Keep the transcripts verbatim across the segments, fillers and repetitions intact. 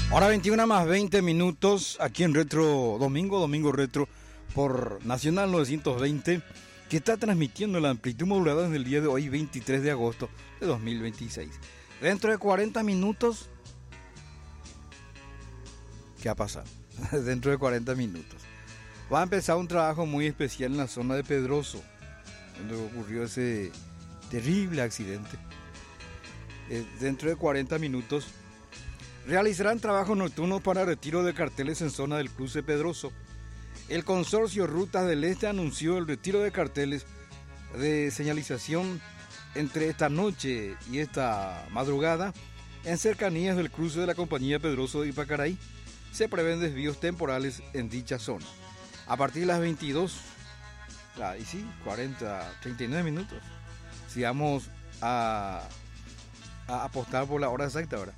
Ahora veintiuna más veinte minutos aquí en Retro Domingo, Domingo Retro por Nacional novecientos veinte, que está transmitiendo la amplitud modulada desde el día de hoy, veintitrés de agosto de dos mil veintiséis. Dentro de cuarenta minutos, ¿qué ha pasado? Dentro de cuarenta minutos va a empezar un trabajo muy especial en la zona de Pedroso, donde ocurrió ese terrible accidente. Eh, dentro de cuarenta minutos realizarán trabajos nocturnos para retiro de carteles en zona del cruce Pedroso. El consorcio Rutas del Este anunció el retiro de carteles de señalización entre esta noche y esta madrugada en cercanías del cruce de la compañía Pedroso de Ipacaraí. Se prevén desvíos temporales en dicha zona. A partir de las veintidós, ah, y sí, cuarenta, treinta y nueve minutos, si vamos a, a apostar por la hora exacta ahora.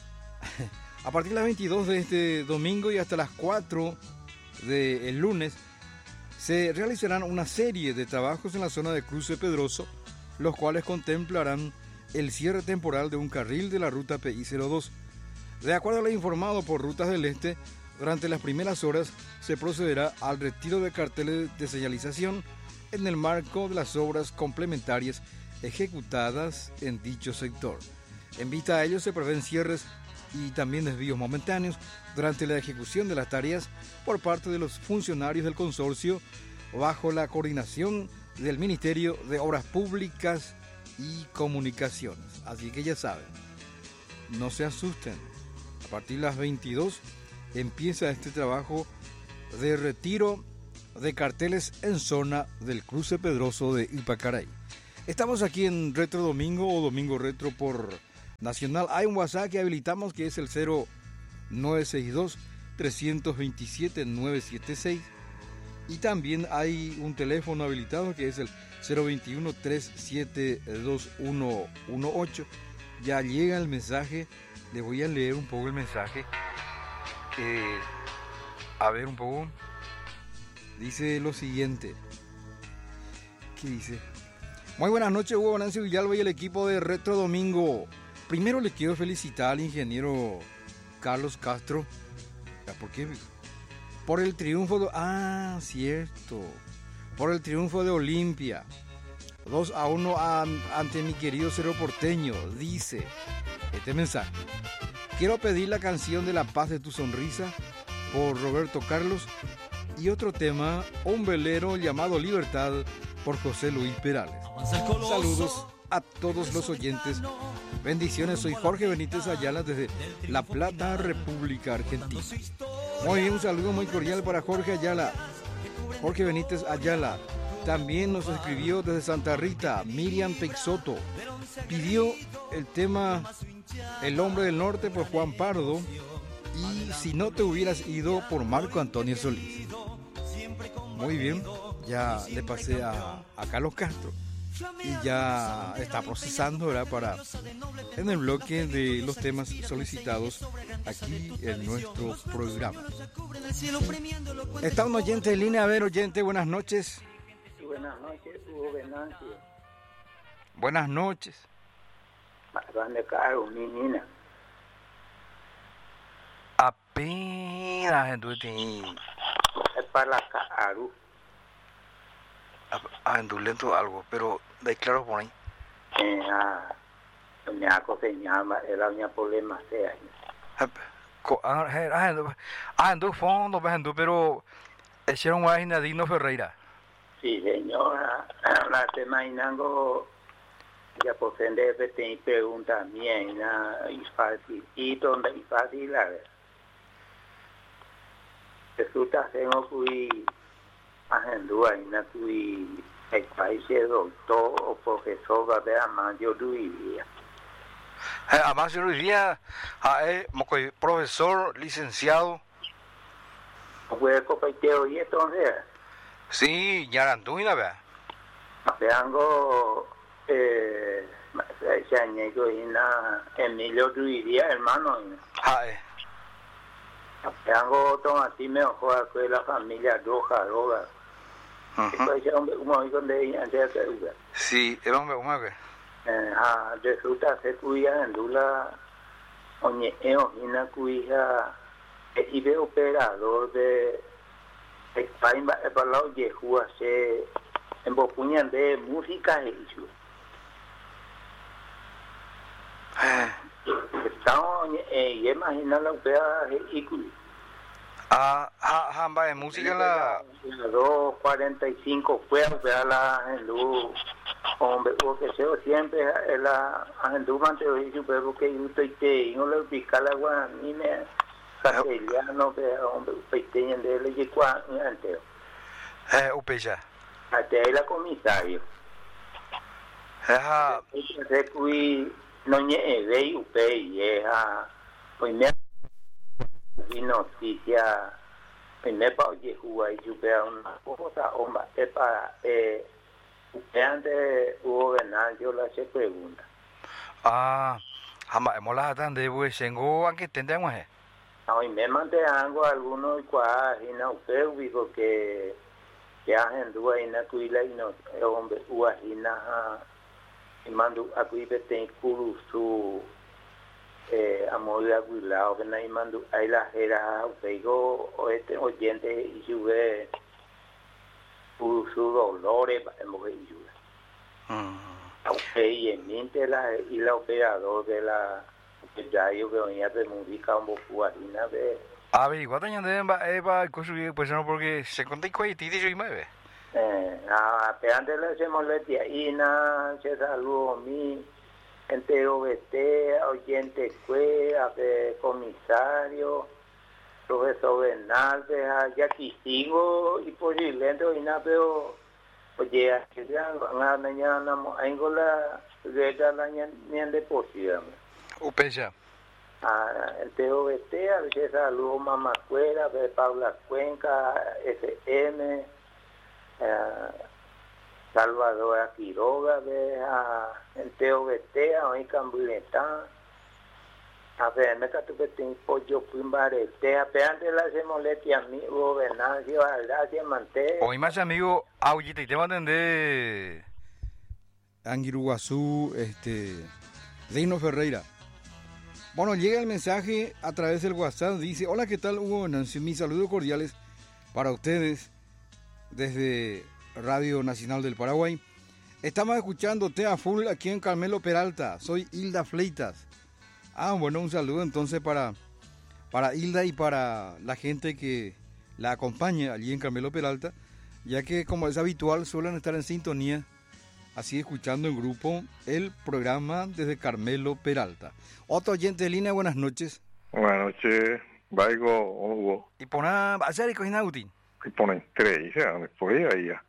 A partir de las veintidós de este domingo y hasta las cuatro del lunes se realizarán una serie de trabajos en la zona de cruce Pedroso, los cuales contemplarán el cierre temporal de un carril de la ruta P I cero dos. De acuerdo a lo informado por Rutas del Este, durante las primeras horas se procederá al retiro de carteles de señalización en el marco de las obras complementarias ejecutadas en dicho sector. En vista a ello se prevén cierres y también desvíos momentáneos durante la ejecución de las tareas por parte de los funcionarios del consorcio bajo la coordinación del Ministerio de Obras Públicas y Comunicaciones. Así que ya saben, no se asusten. A partir de las veintidós empieza este trabajo de retiro de carteles en zona del cruce Pedroso de Ipacaraí. Estamos aquí en Retro Domingo o Domingo Retro por Nacional. Hay un WhatsApp que habilitamos que es el cero nueve seis dos, tres dos siete, nueve siete seis. Y también hay un teléfono habilitado que es el cero veintiuno, tres siete dos uno uno ocho. Ya llega el mensaje. Le voy a leer un poco el mensaje. Eh, a ver un poco. Dice lo siguiente. ¿Qué dice? Muy buenas noches, Hugo Venancio Villalba y el equipo de Retro Domingo. Primero le quiero felicitar al ingeniero Carlos Castro. ¿Por qué? Por el triunfo de... Ah, cierto. Por el triunfo de Olimpia. dos a uno a, ante mi querido Cerro Porteño. Dice este mensaje. Quiero pedir la canción de La Paz de tu Sonrisa por Roberto Carlos y otro tema, Un velero llamado Libertad por José Luis Perales. Saludos a todos los oyentes. Bendiciones, soy Jorge Benítez Ayala desde La Plata, República Argentina. Muy bien, un saludo muy cordial para Jorge Ayala. Jorge Benítez Ayala. También nos escribió desde Santa Rita, Miriam Peixoto. Pidió el tema El Hombre del Norte por Juan Pardo y Si no te hubieras ido por Marco Antonio Solís. Muy bien, ya le pasé a, a Carlos Castro y ya está procesando, ¿verdad? Para en el bloque de los temas solicitados aquí en nuestro programa. Está un oyente en línea. A ver, oyente, buenas noches. Buenas noches, Hugo Venancio. Buenas noches. ¿Dónde caro, mi nina? Apenas entonces. Es para la caro. Ah, endulento algo, pero de claro por ahí. Eh, ah, doña cosa llama, era doña problema sea. Ah, en tu fondo, pero hicieron una página Digno Ferreira. Sí, señora, la estoy imaginando, ya por sender te pregunta bien, y fácil, y donde es fácil, a ver. Resulta que no fui haciendo ahí, no fui el país de doctor o profesor, va a ver a más yo diría. Además yo diría, profesor, licenciado. ¿Puede compartir hoy entonces? Sí, ya anduina, ¿verdad? Tengo eh ese año ina Emilio Ruiría, hermano. Ah, eh. Tengo todo así mejor que la familia Roja, Roja. Sí, es hombre, ¿cómo es que? Eh, ah, resulta que cuya en Dula Oye, yo, una cuija, y de operador de España, para la oye, hace en Bocuña de música y eso. Estamos, y imagina la opera y cuija. Ah, ha, hamba de música la... dos cuarenta y cinco fue a ver la Hendú, hombre, porque yo siempre la Hendú manteo y super porque yo estoy te, yo le pica la guanine, castellano, que hombre, peiteño de le llegó a anteo. Eh, upecha. Hasta ahí la comisario. Ajá. Se fui, no ñe, ve upe, y es a, pues me y noticia me pa oye jugar y supera una cosa homba es para eh antes hubo ganar yo la se pregunta Ah, hamba mola tan de pues tengo aunque tendemos eh hoy me mandé algo algunos cuá y no sé digo que ya en dua y na tuila y no hombre uajina y mando a cuibe ten kurusu eh amor de aguilao que nadie mandó ahí la era digo o este oyente y sube su su dolores hemos ido y en mente la y la operador de la ya yo que venía de música un poco harina de a ver igual también de eva construir pues no porque se conté que ti dice y mueve eh a antes le hacemos la tía Ina se saludó a mí gente O B T, oyente cuea, comisario, profesor Bernardes, ya quisigo y posiblemente hoy nada, pero oye, aquí ya van mañana hay la guerra la ni de posible. Upecha. Ah, gente O B T, a veces saludo Mamá Cuera, de Paula Cuenca, F M, eh, Salvador Quiroga, de a gente O B T, a hoy Cambuletán, a ver, me cato que tengo pollo Pimbarete, a peante la hacemos leti amigo, Venancio, Aldacia, Manté. Hoy más amigo, ahorita y te van a entender. Anguiruguazú, este, Reino Ferreira. Bueno, llega el mensaje a través del WhatsApp, dice, hola, ¿qué tal, Hugo Venancio? Mis saludos cordiales para ustedes desde Radio Nacional del Paraguay. Estamos escuchando T A Full aquí en Carmelo Peralta. Soy Hilda Fleitas. Ah, bueno, un saludo entonces para, para Hilda y para la gente que la acompaña allí en Carmelo Peralta, ya que como es habitual suelen estar en sintonía, así escuchando en grupo el programa desde Carmelo Peralta. Otro oyente de línea, buenas noches. Buenas noches, Vaigo, Hugo. Y pona, hacer y cocina útil. Y pone tres, ya, después ahí ya.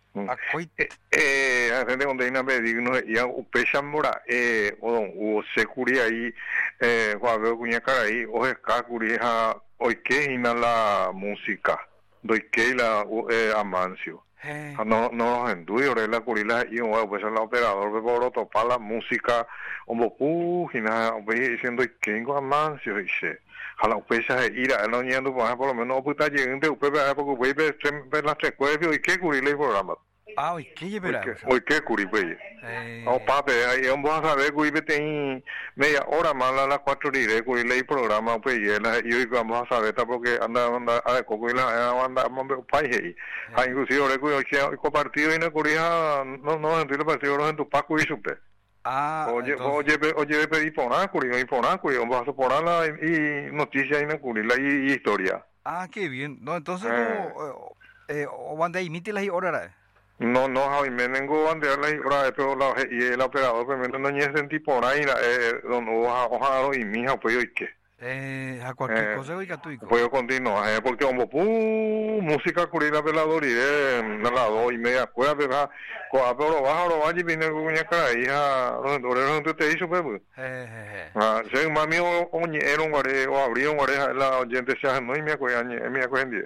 Eh, eh, atende donde hay una vez digno ya upecha mora eh odon o securi ahí eh cuando cuña cara ahí o es cacuri ha hoy que ina la música doy que la eh, Amancio no no en duyo la curila y o pues el operador por otro para la música un poco ina diciendo que tengo Amancio dice a la upecha ir a no yendo por lo menos puta llegando upecha porque ve las tres cuevas y que curila el programa. Ah, hoy qué llevará. Hoy qué curipé. Oh, papi, ahí vamos a saber que tem media hora más a las cuatro de curile el programa pues y hoy vamos a saber porque anda anda a coco y la anda mambe país ahí. Inclusive ahora que compartido y no curia no no entiendo el partido no en tu paco y supe. Ah, oye, oye, oye, pedí ponar curia y ponar curia vamos a ponerla y noticias y no curila y historia. Ah, qué bien. No, entonces no eh o anda imite las horas. No, no, Javi, me vengo a andar la hora, pero la, y el operador, pero no ni ese tipo ahí, eh, don ojalá y mi hija, pues yo y qué. Eh, a cualquier cosa, oiga tú y pues yo continúo, eh, porque como, pu, música curida pelador y de las dos y media, pues, pero, pero baja, lo vaya y viene con una cara, hija, los entoreros, entonces te hizo, pues, eh, eh, ah, si mami o, era un guare, o abría un guare, la oyente se no, y me acuerdo, me acuerdo,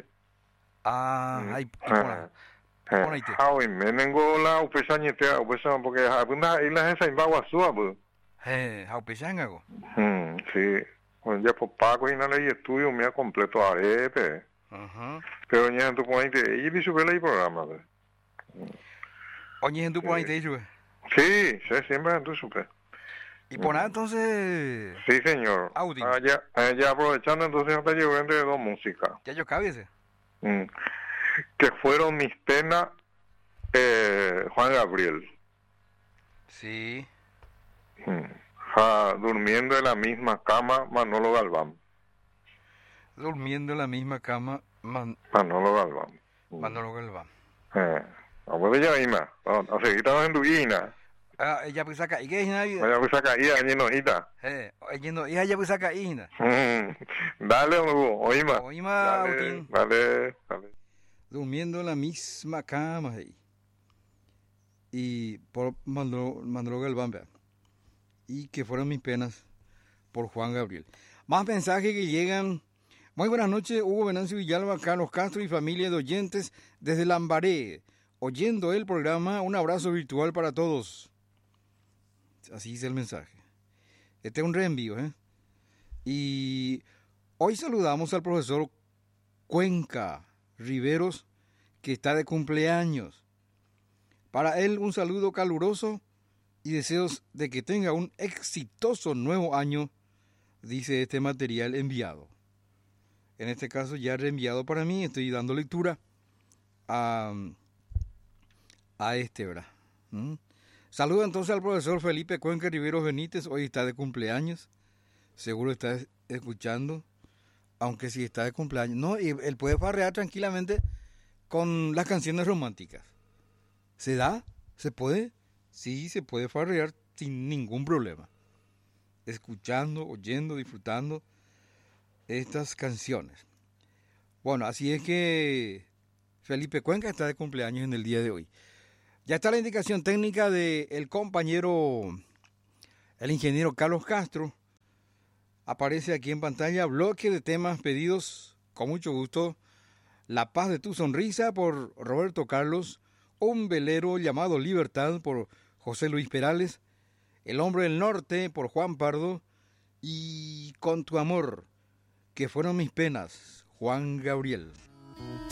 ah, ay, Hoy me vengo la upesañete, upesa porque abunda islas esa en Baguazúa, pues. Eh, upesangago. Hmm, sí. Cuando ya por Paco y no leí estudio, me ha completo arepe. Ajá. Pero ya en tu ponente, y vi su el programa, pues. Oye, en tu ponente, sí, sí, siempre en tu supe. Y por nada entonces... Sí, señor. Audi. Allá, allá aprovechando entonces hasta yo vende dos músicas. Ya yo cabe ese. Mm. Que fueron mis penas, eh, Juan Gabriel. Sí. Mm. Ja, durmiendo en la misma cama, Manolo Galván. Durmiendo en la misma cama, Man... Manolo Galván. Mm. Manolo Galván. Eh. Vamos a ver ya, a seguir en tu ina. Ah, ella pues saca, ¿y qué es nadie? Ella pues saca, ella, ella no ita. Eh, ella no, ella pues saca, ina. Dale, Hugo, oíma. Oíma, dale, dale, dale. Durmiendo en la misma cama, hey. Y por Manolo, Manolo Galván, ¿verdad? Y que fueron mis penas por Juan Gabriel. Más mensajes que llegan. Muy buenas noches, Hugo Venancio Villalba, Carlos Castro y familia de oyentes desde Lambaré. Oyendo el programa, un abrazo virtual para todos. Así dice el mensaje. Este es un reenvío, ¿eh? Y hoy saludamos al profesor Cuenca Riveros, que está de cumpleaños. Para él, un saludo caluroso y deseos de que tenga un exitoso nuevo año, dice este material enviado. En este caso, ya reenviado para mí, estoy dando lectura a, a este, ¿verdad? ¿Mm? Saludo entonces al profesor Felipe Cuenca Riveros Benítez, hoy está de cumpleaños, seguro está escuchando, aunque sí está de cumpleaños. No, y él puede farrear tranquilamente con las canciones románticas. ¿Se da? ¿Se puede? Sí, se puede farrear sin ningún problema. Escuchando, oyendo, disfrutando estas canciones. Bueno, así es que Felipe Cuenca está de cumpleaños en el día de hoy. Ya está la indicación técnica del compañero, el ingeniero Carlos Castro. Aparece aquí en pantalla, bloque de temas pedidos con mucho gusto. La paz de tu sonrisa por Roberto Carlos. Un velero llamado Libertad por José Luis Perales. El hombre del norte por Juan Pardo. Y Con tu amor, que fueron mis penas, Juan Gabriel.